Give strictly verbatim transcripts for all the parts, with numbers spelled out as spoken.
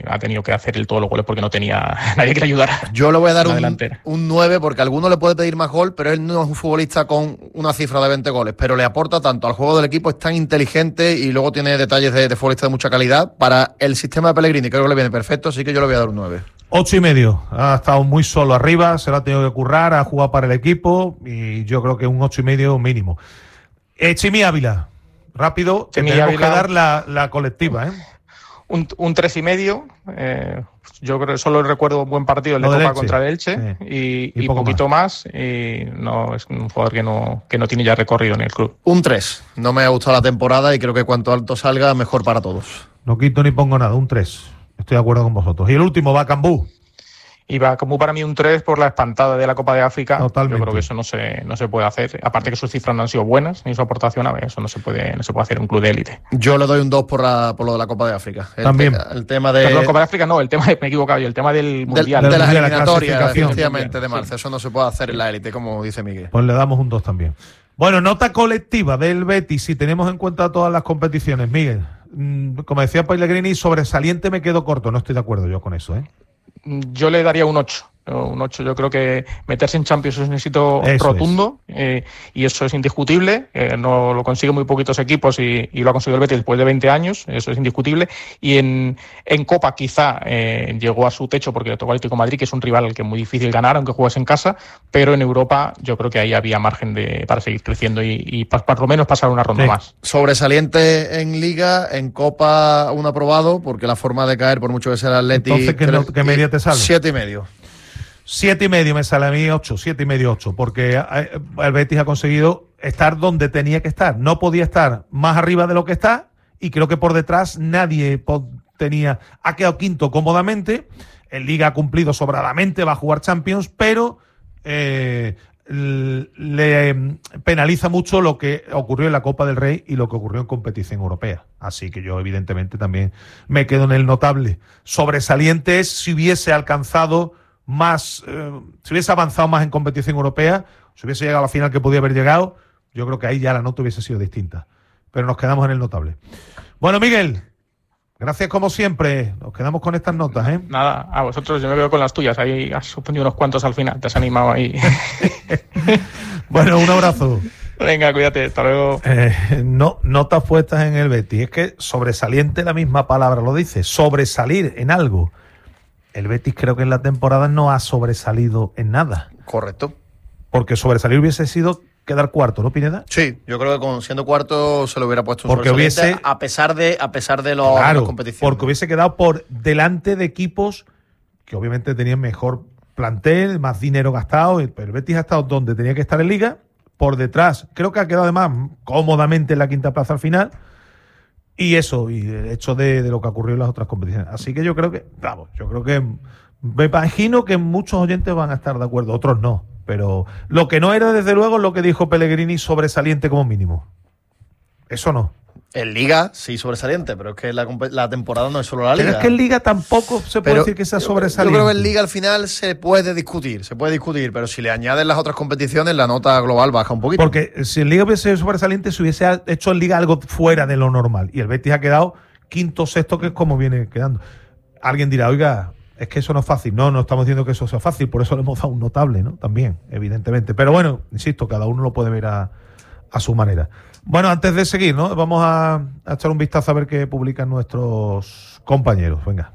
ha tenido que hacer el todos los goles porque no tenía nadie que le ayudara. Yo le voy a dar un, un nueve porque a alguno le puede pedir más gol, pero él no es un futbolista con una cifra de veinte goles, pero le aporta tanto al juego del equipo, es tan inteligente y luego tiene detalles de, de futbolista de mucha calidad. Para el sistema de Pellegrini creo que le viene perfecto, así que yo le voy a dar un nueve. Ocho y medio. Ha estado muy solo arriba, se lo ha tenido que currar, ha jugado para el equipo y yo creo que un ocho y medio mínimo. Eh, Chimi Ávila, rápido, que tenemos Ávila, que dar la, la colectiva, ¿eh? Un, un tres y medio. Eh, yo creo que solo recuerdo un buen partido el de Copa Elche. Contra el Elche sí. y, y, y poquito más. más. Y no es un jugador que no, que no tiene ya recorrido en el club. Un tres. No me ha gustado la temporada y creo que cuanto alto salga, mejor para todos. No quito ni pongo nada, un tres. Estoy de acuerdo con vosotros. Y el último, Bakambu. Y Bakambu para mí un tres por la espantada de la Copa de África. Totalmente. Yo creo que eso no se, no se puede hacer. Aparte que sus cifras no han sido buenas, ni su aportación, a ver, eso no se puede, no se puede hacer en un club de élite. Yo le doy un dos por, la, por lo de la Copa de África. El También. Te, el tema de... Perdón, Copa de África no, el tema de, me he equivocado yo, el tema del Mundial. Del, de las mundial, eliminatorias, la efectivamente, de marzo. Sí. Eso no se puede hacer en la élite, como dice Miguel. Pues le damos un dos también. Bueno, nota colectiva del Betis, si tenemos en cuenta todas las competiciones. Miguel, como decía Pellegrini, sobresaliente me quedo corto. No estoy de acuerdo yo con eso, ¿eh? Yo le daría un ocho. Un ocho, yo creo que meterse en Champions es un éxito eso rotundo es. eh, y eso es indiscutible. Eh, no lo consiguen muy poquitos equipos y, y lo ha conseguido el Betis después de veinte años, eso es indiscutible. Y en, en Copa quizá eh, llegó a su techo porque le tocó al Atlético de Madrid, que es un rival que es muy difícil ganar, aunque juegues en casa, pero en Europa yo creo que ahí había margen de, para seguir creciendo y, y para, para lo menos pasar una ronda sí. más. Sobresaliente en Liga, en Copa un aprobado, porque la forma de caer, por mucho que sea el Atlético... Entonces, ¿qué, no, ¿qué media te sale? Siete y medio. Siete y medio me sale a mí, ocho, siete y medio, ocho, porque el Betis ha conseguido estar donde tenía que estar. No podía estar más arriba de lo que está y creo que por detrás nadie tenía. Ha quedado quinto cómodamente. En Liga ha cumplido sobradamente, va a jugar Champions, pero eh, le penaliza mucho lo que ocurrió en la Copa del Rey y lo que ocurrió en competición europea. Así que yo evidentemente también me quedo en el notable. Sobresaliente es si hubiese alcanzado más, eh, si hubiese avanzado más en competición europea, si hubiese llegado a la final que podía haber llegado, yo creo que ahí ya la nota hubiese sido distinta. Pero nos quedamos en el notable. Bueno, Miguel, gracias como siempre. Nos quedamos con estas notas, ¿eh? Nada, a vosotros yo me veo con las tuyas. Ahí has suspendido unos cuantos al final, te has animado ahí. Bueno, un abrazo. Venga, cuídate, hasta luego. Eh, no, notas puestas en el Betis. Es que sobresaliente, la misma palabra lo dice, sobresalir en algo. El Betis creo que en la temporada no ha sobresalido en nada. Correcto. Porque sobresalir hubiese sido quedar cuarto, ¿no, Pineda? Sí, yo creo que con, siendo cuarto se lo hubiera puesto un porque hubiese, a pesar de a pesar de los, claro, las competiciones. Porque hubiese quedado por delante de equipos que obviamente tenían mejor plantel, más dinero gastado. El Betis ha estado donde tenía que estar en Liga, por detrás. Creo que ha quedado además cómodamente en la quinta plaza al final. Y eso, y el hecho de, de lo que ocurrió en las otras competiciones. Así que yo creo que, vamos, yo creo que, me imagino que muchos oyentes van a estar de acuerdo, otros no. Pero lo que no era, desde luego, es lo que dijo Pellegrini, sobresaliente como mínimo. Eso no. En Liga sí sobresaliente, pero es que la, la temporada no es solo la Liga. Pero es que en Liga tampoco se puede pero decir que sea sobresaliente. Yo creo que en Liga al final se puede discutir, se puede discutir, pero si le añaden las otras competiciones, la nota global baja un poquito. Porque si en Liga hubiese sobresaliente, se hubiese hecho en Liga algo fuera de lo normal. Y el Betis ha quedado quinto, sexto, que es como viene quedando. Alguien dirá, oiga, es que eso no es fácil. No, no estamos diciendo que eso sea fácil, por eso le hemos dado un notable, ¿no? También, evidentemente. Pero bueno, insisto, cada uno lo puede ver a, a su manera. Bueno, antes de seguir, ¿no? Vamos a, a echar un vistazo a ver qué publican nuestros compañeros. Venga.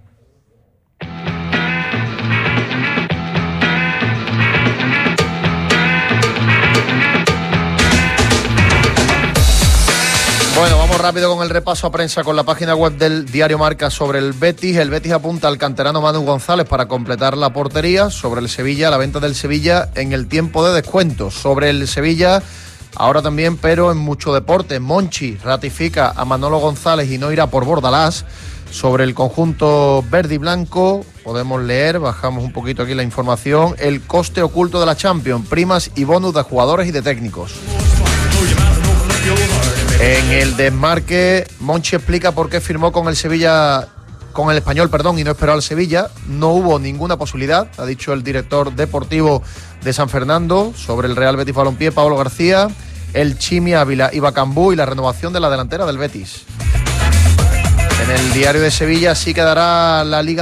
Bueno, vamos rápido con el repaso a prensa con la página web del Diario Marca sobre el Betis. El Betis apunta al canterano Manu González para completar la portería. Sobre el Sevilla, la venta del Sevilla en el tiempo de descuento. Sobre el Sevilla... Ahora también, pero en mucho deporte, Monchi ratifica a Manolo González y no irá por Bordalás. Sobre el conjunto verde y blanco, podemos leer, bajamos un poquito aquí la información, el coste oculto de la Champions, primas y bonus de jugadores y de técnicos. En el desmarque, Monchi explica por qué firmó con el Sevilla, con el Español, perdón, y no esperó al Sevilla. No hubo ninguna posibilidad, ha dicho el director deportivo de San Fernando. Sobre el Real Betis Balompié, Pablo García, el Chimi Ávila y Bakambu y la renovación de la delantera del Betis. En el Diario de Sevilla sí quedará la Liga